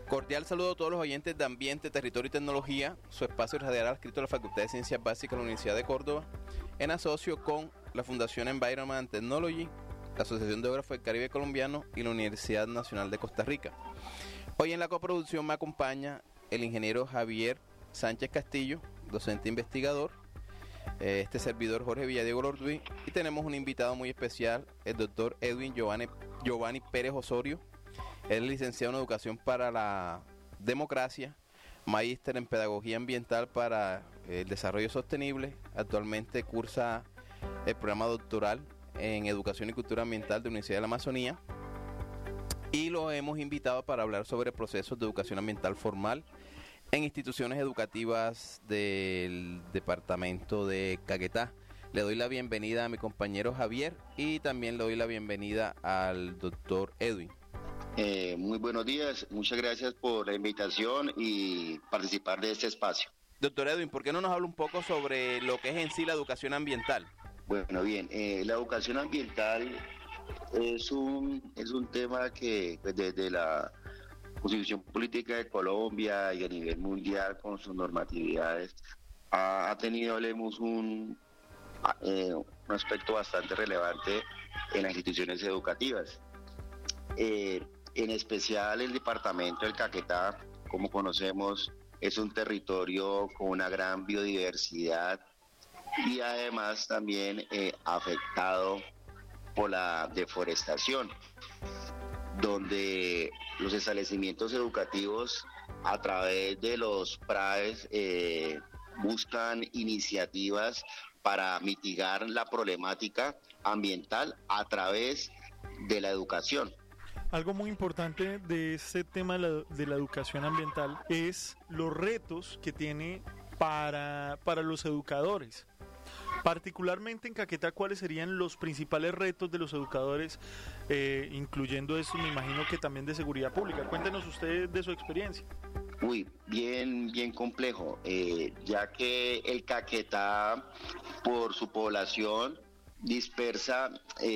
Cordial saludo a todos los oyentes de Ambiente, Territorio y Tecnología, su espacio radial adscrito a la Facultad de Ciencias Básicas de la Universidad de Córdoba, en asocio con la Fundación Environment and Technology, la Asociación de Geógrafos del Caribe Colombiano y la Universidad Nacional de Costa Rica. Hoy en la coproducción me acompaña el ingeniero Javier Sánchez Castillo, docente investigador, este servidor Jorge Villadiego Lorduy, y tenemos un invitado muy especial, el doctor Edwin Giovanni Pérez Osorio. Él es licenciado en Educación para la Democracia, magíster en Pedagogía Ambiental para el Desarrollo Sostenible. Actualmente cursa el programa doctoral en Educación y Cultura Ambiental de la Universidad de la Amazonía. Y lo hemos invitado para hablar sobre procesos de educación ambiental formal en instituciones educativas del departamento de Caquetá. Le doy la bienvenida a mi compañero Javier y también le doy la bienvenida al doctor Edwin. Muy buenos días, muchas gracias por la invitación y participar de este espacio. Doctor Edwin, ¿por qué no nos habla un poco sobre lo que es en sí la educación ambiental? Bueno, bien, la educación ambiental es un tema que pues, desde la Constitución Política de Colombia y a nivel mundial con sus normatividades ha tenido, hablemos, un aspecto bastante relevante en las instituciones educativas. En especial el departamento del Caquetá, como conocemos, es un territorio con una gran biodiversidad y además también afectado por la deforestación, donde los establecimientos educativos a través de los PRAES buscan iniciativas para mitigar la problemática ambiental a través de la educación. Algo muy importante de este tema de la educación ambiental es los retos que tiene para los educadores. Particularmente en Caquetá, ¿cuáles serían los principales retos de los educadores, incluyendo esto, me imagino que también de seguridad pública? Cuéntenos ustedes de su experiencia. Bien complejo, ya que el Caquetá, por su población dispersa,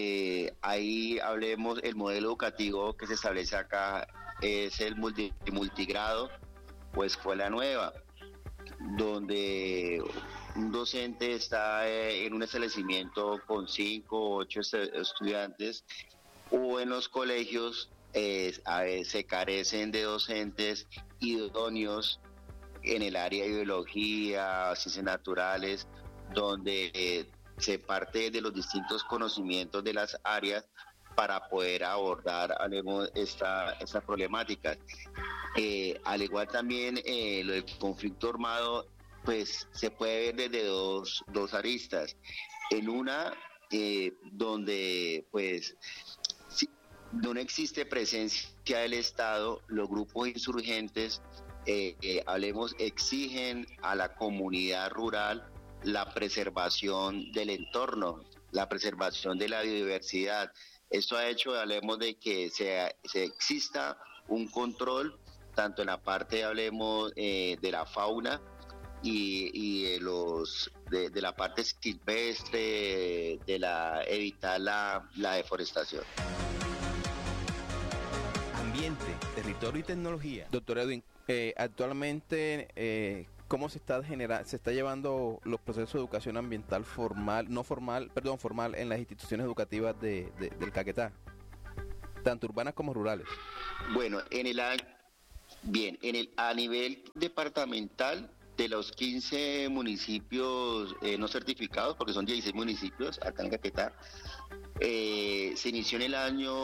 ahí hablemos, el modelo educativo que se establece acá es el multigrado o escuela nueva, donde un docente está en un establecimiento con 5 o 8 estudiantes, o en los colegios a veces se carecen de docentes idóneos en el área de biología, ciencias naturales, donde se parte de los distintos conocimientos de las áreas para poder abordar esta problemática. Al igual también lo del conflicto armado, pues se puede ver desde dos aristas. En una, donde pues no existe presencia del Estado, los grupos insurgentes, exigen a la comunidad rural la preservación del entorno, la preservación de la biodiversidad. Esto ha hecho, hablemos, de que se exista un control, tanto en la parte, hablemos, de la fauna y de la parte silvestre, evitar la deforestación. Ambiente, territorio y tecnología. Doctor Edwin, actualmente, ¿cómo se está llevando los procesos de educación ambiental formal en las instituciones educativas del Caquetá, tanto urbanas como rurales? Bueno, a nivel departamental, de los 15 municipios no certificados, porque son 16 municipios acá en Caquetá, se inició en el año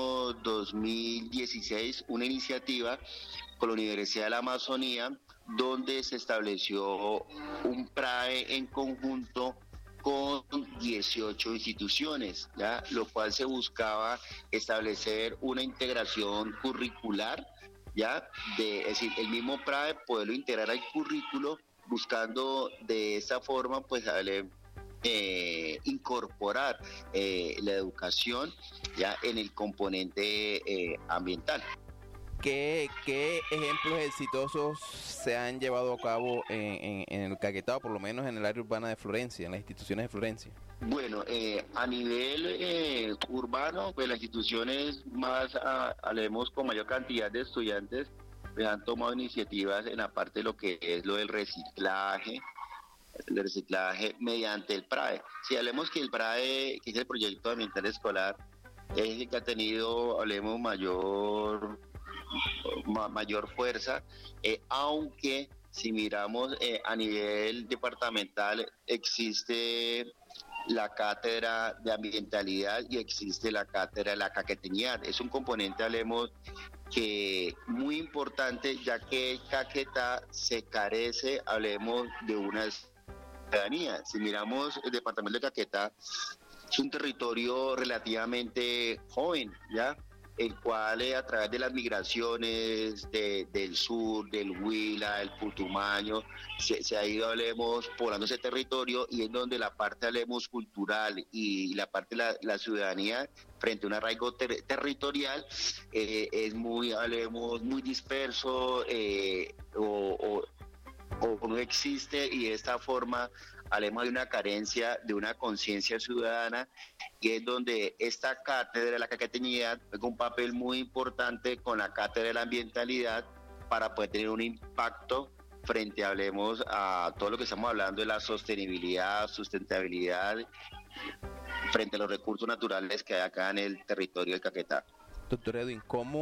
2016 una iniciativa con la Universidad de la Amazonía, donde se estableció un PRAE en conjunto con 18 instituciones, ¿ya? Lo cual se buscaba establecer una integración curricular, ¿ya? Es decir, el mismo PRAE poderlo integrar al currículo, buscando de esa forma pues incorporar la educación ya en el componente ambiental. ¿Qué ejemplos exitosos se han llevado a cabo en el Caquetá, o por lo menos en el área urbana de Florencia, en las instituciones de Florencia? Bueno, a nivel urbano, pues las instituciones más, hablemos, con mayor cantidad de estudiantes pues han tomado iniciativas en la parte de lo que es lo del reciclaje mediante el PRAE. Si hablemos que el PRAE, que es el proyecto ambiental escolar, es el que ha tenido, hablemos, mayor fuerza, aunque si miramos a nivel departamental existe la cátedra de ambientalidad y existe la cátedra de la caqueteñidad. Es un componente, hablemos, que muy importante, ya que Caquetá se carece, hablemos, de una ciudadanía. Si miramos el departamento de Caquetá, es un territorio relativamente joven, ¿ya? El cual a través de las migraciones del sur, del Huila, del Putumayo, se ha ido, hablemos, poblando ese territorio, y es donde la parte, hablemos, cultural y la parte de la ciudadanía frente a un arraigo territorial es muy, hablemos, muy disperso o no existe, y de esta forma hablemos de una carencia de una conciencia ciudadana, y es donde esta cátedra de la caqueteñidad juega un papel muy importante con la cátedra de la ambientalidad para poder tener un impacto frente, hablemos, a todo lo que estamos hablando de la sostenibilidad, sustentabilidad, frente a los recursos naturales que hay acá en el territorio del Caquetá. Doctor Edwin,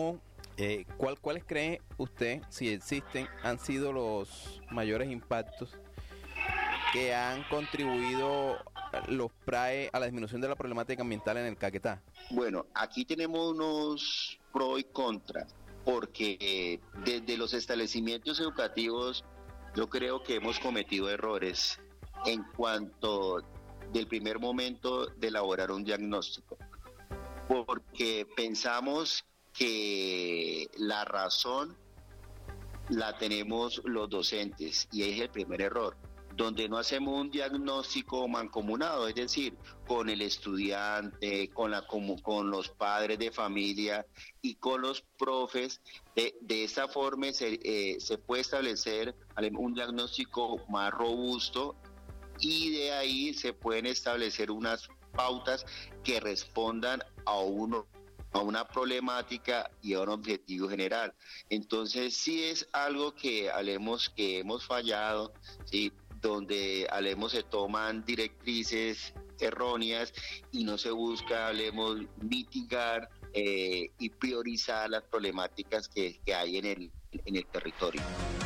¿cuáles cree usted, si existen, han sido los mayores impactos que han contribuido los PRAE a la disminución de la problemática ambiental en el Caquetá? Bueno, aquí tenemos unos pro y contra, porque desde los establecimientos educativos yo creo que hemos cometido errores en cuanto del primer momento de elaborar un diagnóstico, porque pensamos que la razón la tenemos los docentes, y es el primer error, donde no hacemos un diagnóstico mancomunado, es decir, con el estudiante, con los padres de familia y con los profes. De esta forma se puede establecer un diagnóstico más robusto, y de ahí se pueden establecer unas pautas que respondan a una problemática y a un objetivo general. Entonces sí es algo que hemos fallado, ¿sí? Donde se toman directrices erróneas y no se busca, mitigar y priorizar las problemáticas que hay en el territorio.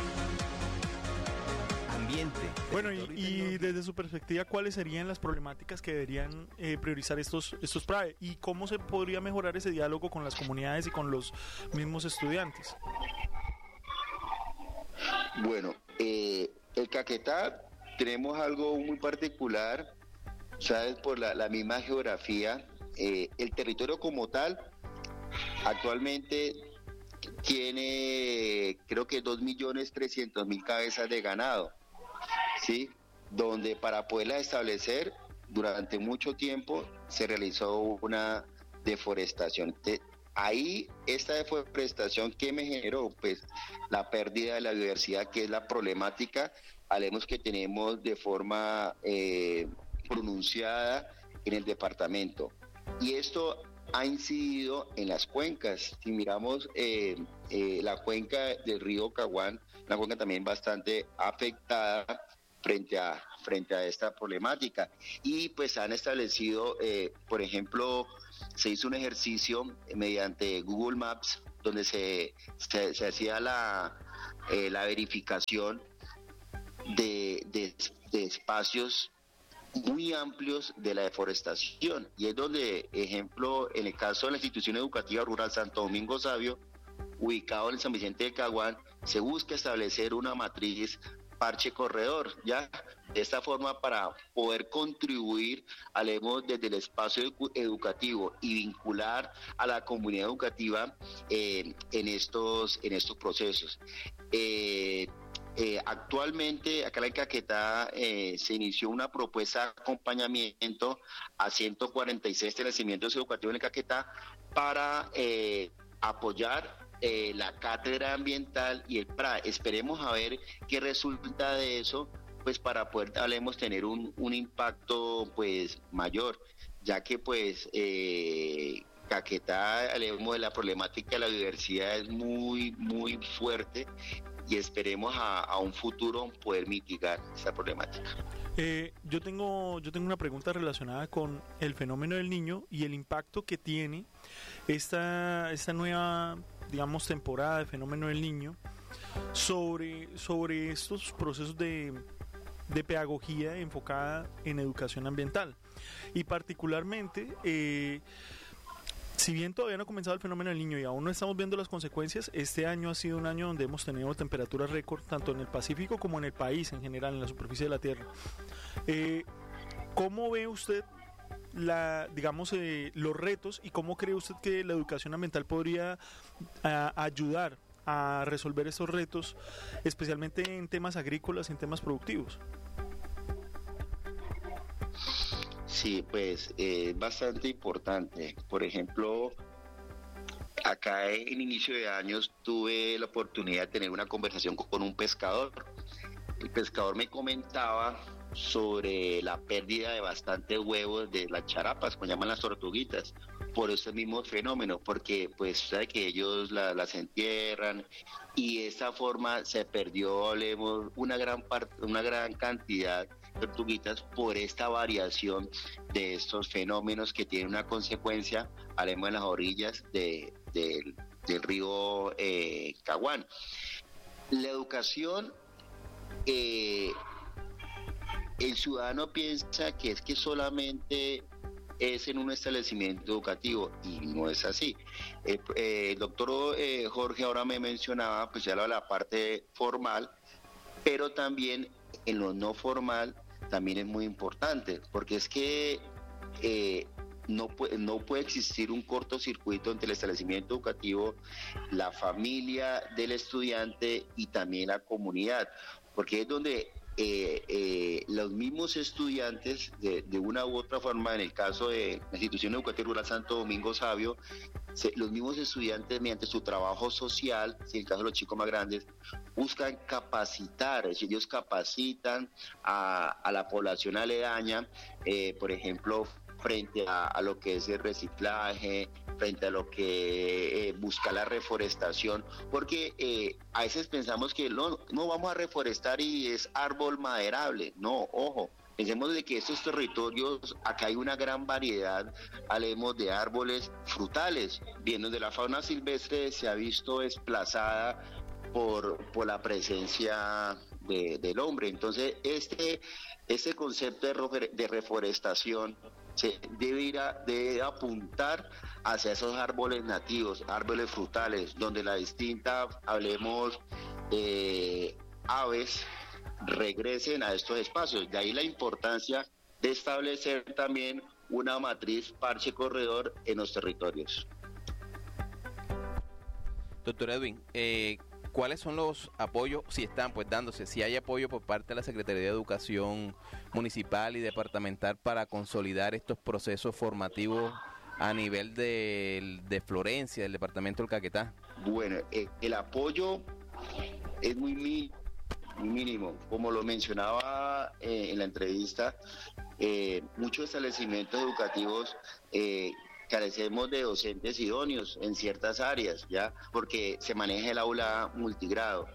Bueno, y desde su perspectiva, ¿cuáles serían las problemáticas que deberían priorizar estos PRAE? ¿Y cómo se podría mejorar ese diálogo con las comunidades y con los mismos estudiantes? Bueno, el Caquetá tenemos algo muy particular, ¿sabes? Por la misma geografía. El territorio como tal actualmente tiene, creo que 2.300.000 cabezas de ganado, ¿sí? Donde para poderla establecer durante mucho tiempo se realizó una deforestación. Ahí esta deforestación, ¿qué me generó? Pues la pérdida de la biodiversidad, que es la problemática, hablemos, que tenemos de forma pronunciada en el departamento. Y esto ha incidido en las cuencas. Si miramos la cuenca del río Caguán, una cuenca también bastante afectada frente a esta problemática. Y pues han establecido, por ejemplo, se hizo un ejercicio mediante Google Maps, donde se hacía la verificación de espacios muy amplios de la deforestación, y es donde, ejemplo, en el caso de la institución educativa rural Santo Domingo Sabio, ubicado en San Vicente de Caguán, se busca establecer una matriz parche corredor, ¿ya? De esta forma, para poder contribuir, hablemos, desde el espacio educativo y vincular a la comunidad educativa en estos procesos. Actualmente, acá en Caquetá, se inició una propuesta de acompañamiento a 146 establecimientos educativos en el Caquetá para apoyar la cátedra ambiental y el PRA. Esperemos a ver qué resulta de eso, pues para poder, tener un impacto pues mayor, ya que pues Caquetá, hablemos de la problemática de la biodiversidad, es muy, muy fuerte y esperemos a un futuro poder mitigar esa problemática. Yo tengo una pregunta relacionada con el fenómeno del Niño y el impacto que tiene esta nueva, digamos, temporada de fenómeno del Niño sobre estos procesos de pedagogía enfocada en educación ambiental. Y particularmente, si bien todavía no ha comenzado el fenómeno del Niño y aún no estamos viendo las consecuencias, este año ha sido un año donde hemos tenido temperaturas récord tanto en el Pacífico como en el país en general, en la superficie de la Tierra. ¿Cómo ve usted los retos y cómo cree usted que la educación ambiental podría ayudar a resolver estos retos, especialmente en temas agrícolas y en temas productivos? Sí, pues es bastante importante. Por ejemplo, acá en inicio de años tuve la oportunidad de tener una conversación con un pescador. El pescador me comentaba sobre la pérdida de bastantes huevos de las charapas, como llaman las tortuguitas, por ese mismo fenómeno, porque pues sabe que ellos las entierran y de esta forma se perdió, hablemos, una gran cantidad de tortuguitas por esta variación de estos fenómenos que tienen una consecuencia, hablemos en las orillas del río Caguán. La educación, el ciudadano piensa que es que solamente es en un establecimiento educativo y no es así. El doctor Jorge ahora me mencionaba, pues ya hablaba de la parte formal, pero también en lo no formal también es muy importante, porque es que no puede existir un cortocircuito entre el establecimiento educativo, la familia del estudiante y también la comunidad, porque es donde los mismos estudiantes de una u otra forma, en el caso de la institución educativa rural Santo Domingo Sabio, los mismos estudiantes mediante su trabajo social, si en el caso de los chicos más grandes, buscan capacitar, es decir, ellos capacitan a la población aledaña, por ejemplo, frente a lo que es el reciclaje, frente a lo que busca la reforestación, porque a veces pensamos que no vamos a reforestar y es árbol maderable, no, ojo. Pensemos de que estos territorios, acá hay una gran variedad, hablemos de árboles frutales, bien, donde la fauna silvestre se ha visto desplazada por la presencia del hombre. Entonces, este concepto de reforestación se debe apuntar hacia esos árboles nativos, árboles frutales, donde la distinta, hablemos, aves, regresen a estos espacios. De ahí la importancia de establecer también una matriz parche corredor en los territorios. Doctor Edwin, ¿cuáles son los apoyos, si están pues dándose, si hay apoyo por parte de la Secretaría de Educación municipal y departamental para consolidar estos procesos formativos a nivel de Florencia, del departamento del Caquetá? Bueno, el apoyo es muy mínimo. Como lo mencionaba en la entrevista, muchos establecimientos educativos carecemos de docentes idóneos en ciertas áreas, ya, porque se maneja el aula multigrado.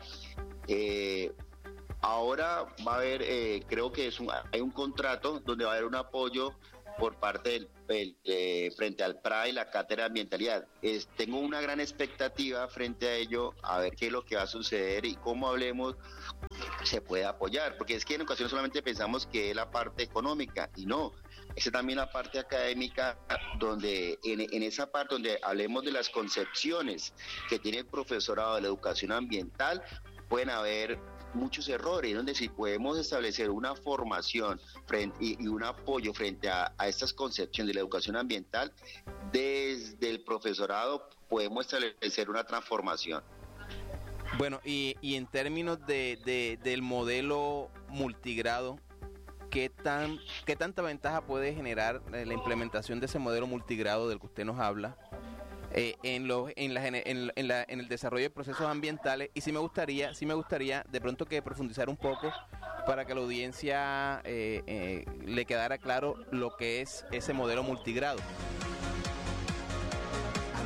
Ahora va a haber, creo que hay un contrato donde va a haber un apoyo por parte frente al PRA y la Cátedra de Ambientalidad. Tengo una gran expectativa frente a ello, a ver qué es lo que va a suceder y cómo hablemos se puede apoyar, porque es que en ocasiones solamente pensamos que es la parte económica, y no, es también la parte académica, donde en esa parte donde hablemos de las concepciones que tiene el profesorado de la educación ambiental, pueden haber muchos errores, donde si podemos establecer una formación y un apoyo frente a estas concepciones de la educación ambiental, desde el profesorado podemos establecer una transformación. Bueno, y en términos del modelo multigrado, ¿qué tanta ventaja puede generar la implementación de ese modelo multigrado del que usted nos habla en el desarrollo de procesos ambientales? Y sí me gustaría de pronto que profundizar un poco para que a la audiencia le quedara claro lo que es ese modelo multigrado.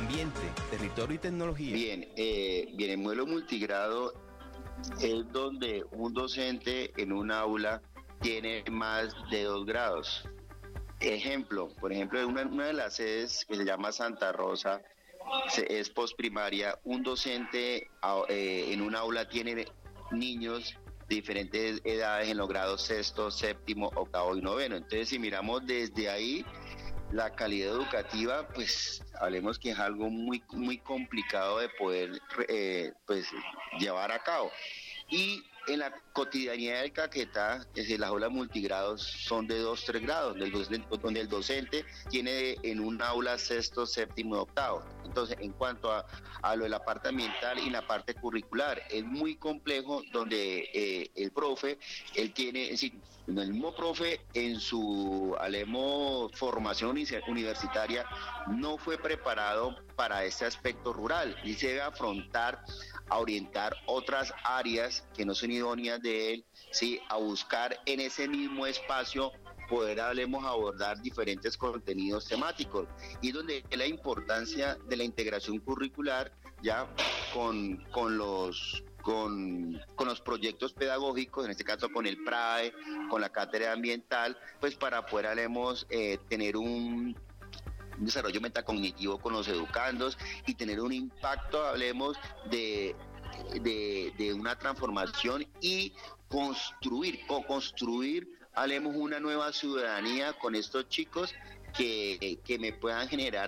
ambiente, territorio y tecnología. Bien, el modelo multigrado es donde un docente en un aula tiene más de 2 grados. Por ejemplo, una de las sedes que se llama Santa Rosa es postprimaria. Un docente en un aula tiene niños de diferentes edades en los grados sexto, séptimo, octavo y noveno. Entonces, si miramos desde ahí, la calidad educativa, pues hablemos que es algo muy, muy complicado de poder pues llevar a cabo. Y en la cotidianidad del Caquetá, es decir, las aulas multigrados son de 2, 3 grados, donde el docente tiene en un aula sexto, séptimo y octavo. Entonces, en cuanto a lo de la parte ambiental y la parte curricular, es muy complejo donde el profe, él tiene, es decir, el mismo profe en su, formación universitaria no fue preparado para este aspecto rural y se debe afrontar a orientar otras áreas que no son idóneas de él, ¿sí? A buscar en ese mismo espacio poder, abordar diferentes contenidos temáticos, y donde la importancia de la integración curricular ya con los proyectos pedagógicos, en este caso con el PRAE, con la cátedra ambiental, pues para poder, tener un desarrollo metacognitivo con los educandos y tener un impacto, de una transformación y co-construir, una nueva ciudadanía con estos chicos que me puedan generar,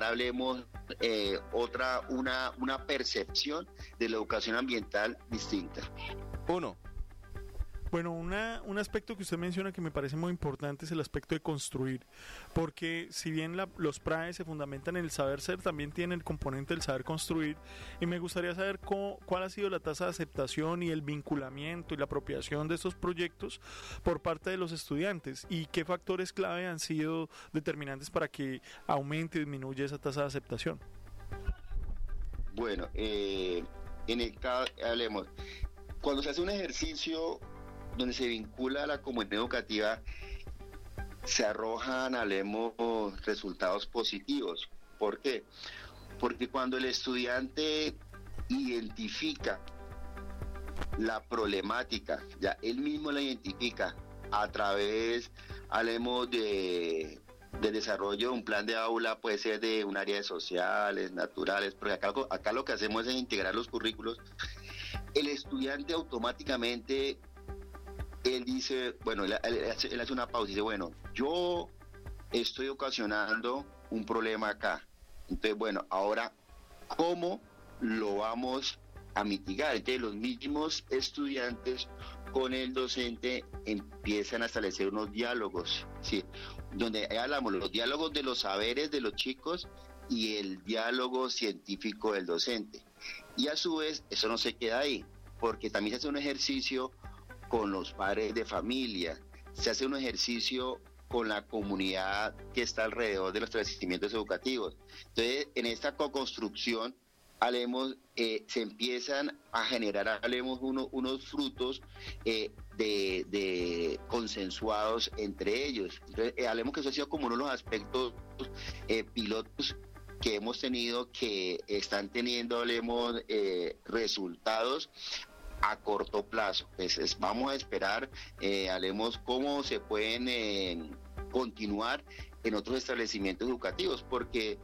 una percepción de la educación ambiental distinta. Bueno, un aspecto que usted menciona que me parece muy importante es el aspecto de construir, porque si bien los PRAE se fundamentan en el saber ser, también tiene el componente del saber construir, y me gustaría saber cuál ha sido la tasa de aceptación y el vinculamiento y la apropiación de estos proyectos por parte de los estudiantes, y qué factores clave han sido determinantes para que aumente o disminuya esa tasa de aceptación. Bueno, en el caso, cuando se hace un ejercicio donde se vincula a la comunidad educativa, se arrojan, resultados positivos. ¿Por qué? Porque cuando el estudiante identifica la problemática, ya él mismo la identifica a través, del desarrollo de un plan de aula, puede ser de un área de sociales, naturales, porque acá lo que hacemos es integrar los currículos. El estudiante automáticamente, él dice, bueno, él hace una pausa y dice, bueno, yo estoy ocasionando un problema acá. Entonces, bueno, ahora, ¿cómo lo vamos a mitigar? Entonces, los mismos estudiantes con el docente empiezan a establecer unos diálogos, ¿sí? Donde hablamos los diálogos de los saberes de los chicos y el diálogo científico del docente. Y a su vez, eso no se queda ahí, porque también se hace un ejercicio con los padres de familia, se hace un ejercicio con la comunidad que está alrededor de los establecimientos educativos. Entonces, en esta co-construcción, se empiezan a generar, unos frutos de consensuados entre ellos. Entonces, que eso ha sido como uno de los aspectos pilotos que hemos tenido, que están teniendo, resultados a corto plazo. Vamos a esperar, cómo se pueden continuar en otros establecimientos educativos, porque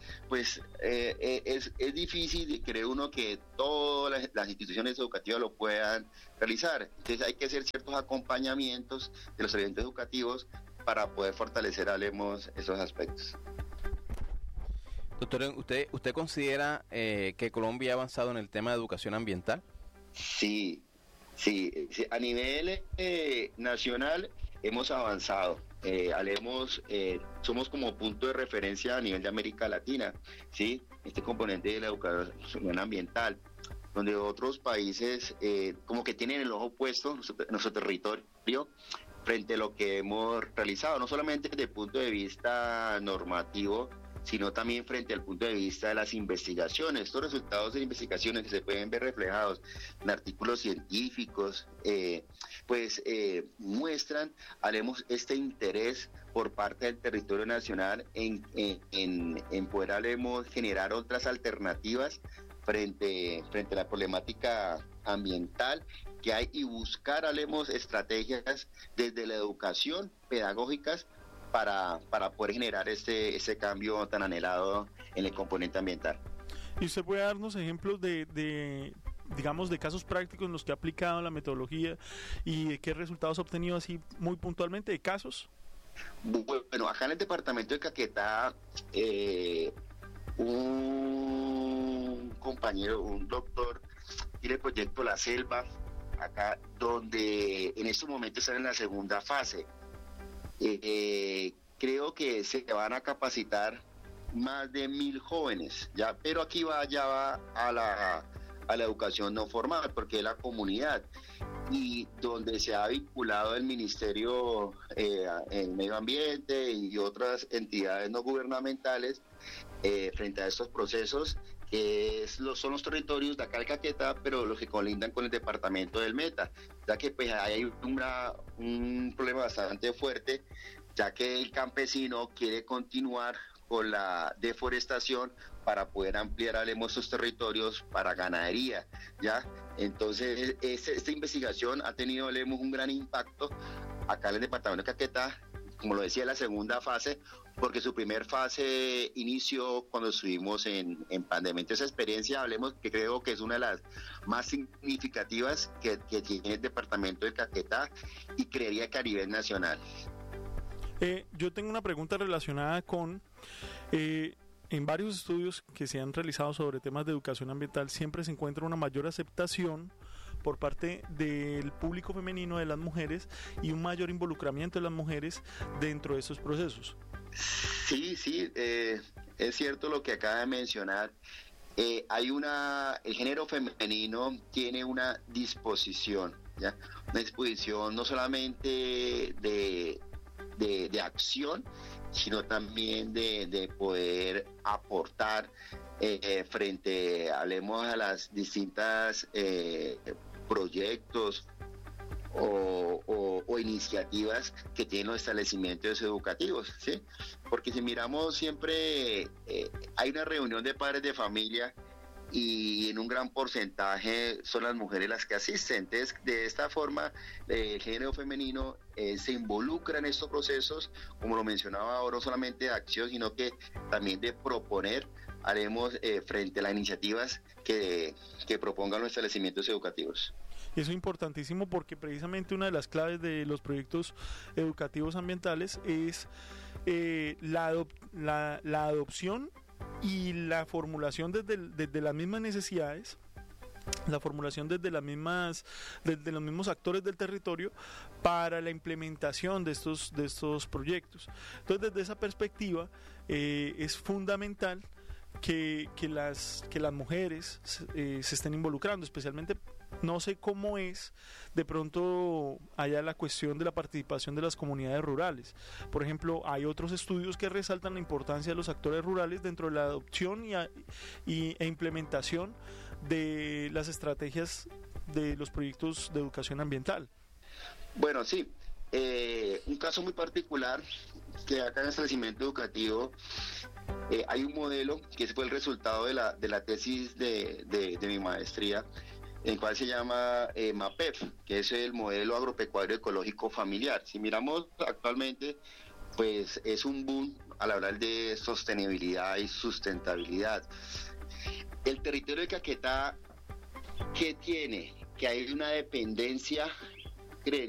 es difícil, cree uno, que todas las instituciones educativas lo puedan realizar. Entonces hay que hacer ciertos acompañamientos de los eventos educativos para poder fortalecer, esos aspectos. Doctor, ¿usted considera que Colombia ha avanzado en el tema de educación ambiental? Sí, a nivel nacional hemos avanzado. Somos como punto de referencia a nivel de América Latina, ¿sí? Este componente de la educación ambiental, donde otros países como que tienen el ojo puesto en nuestro territorio frente a lo que hemos realizado, no solamente desde el punto de vista normativo, sino también frente al punto de vista de las investigaciones. Estos resultados de investigaciones que se pueden ver reflejados en artículos científicos, muestran, haremos este interés por parte del territorio nacional en poder, haremos, generar otras alternativas frente a la problemática ambiental que hay y buscar, haremos, estrategias desde la educación pedagógicas para poder generar ese cambio tan anhelado en el componente ambiental. ¿Y usted puede darnos ejemplos digamos, de casos prácticos en los que ha aplicado la metodología y de qué resultados ha obtenido así muy puntualmente, de casos? Bueno, acá en el departamento de Caquetá, un compañero, un doctor, tiene el proyecto La Selva, acá donde en estos momentos están en la segunda fase. Creo que se van a capacitar más de 1.000 jóvenes, ya, pero aquí va a la educación no formal, porque es la comunidad, y donde se ha vinculado el Ministerio el Medio Ambiente y otras entidades no gubernamentales frente a estos procesos, que son los territorios de acá de Caquetá, pero los que colindan con el departamento del Meta, ya que pues hay un problema bastante fuerte, ya que el campesino quiere continuar con la deforestación para poder ampliar, hablemos, sus territorios para ganadería, ¿ya? Entonces, esta investigación ha tenido, hablemos, un gran impacto acá en el departamento de Caquetá, como lo decía, la segunda fase, porque su primer fase inició cuando estuvimos en pandemia. Entonces, esa experiencia, hablemos, que creo que es una de las más significativas que tiene el departamento de Caquetá, y creería que a nivel nacional. Yo tengo una pregunta relacionada con... en varios estudios que se han realizado sobre temas de educación ambiental siempre se encuentra una mayor aceptación por parte del público femenino, de las mujeres, y un mayor involucramiento de las mujeres dentro de esos procesos. Sí, es cierto lo que acaba de mencionar. El género femenino tiene una disposición, ¿ya? Una disposición no solamente de acción, sino también de poder aportar frente, hablemos, a las distintas proyectos o iniciativas que tienen los establecimientos educativos, ¿sí? Porque si miramos siempre, hay una reunión de padres de familia y en un gran porcentaje son las mujeres las que asisten. Entonces, de esta forma, el género femenino se involucra en estos procesos, como lo mencionaba ahora, no solamente de acción, sino que también de proponer, haremos frente a las iniciativas que propongan los establecimientos educativos. Eso es importantísimo porque precisamente una de las claves de los proyectos educativos ambientales es la adopción y la formulación desde las mismas necesidades, la formulación desde los mismos actores del territorio para la implementación de estos proyectos. Entonces, desde esa perspectiva es fundamental que las mujeres se estén involucrando, especialmente. No sé cómo es de pronto allá la cuestión de la participación de las comunidades rurales. Por ejemplo, hay otros estudios que resaltan la importancia de los actores rurales dentro de la adopción e implementación de las estrategias de los proyectos de educación ambiental. Bueno, sí. Un caso muy particular que acá en el establecimiento educativo hay un modelo que fue el resultado de la tesis de mi maestría, el cual se llama MAPEF, que es el modelo agropecuario ecológico familiar. Si miramos actualmente, pues es un boom al hablar de sostenibilidad y sustentabilidad. El territorio de Caquetá, ¿qué tiene? Que hay una dependencia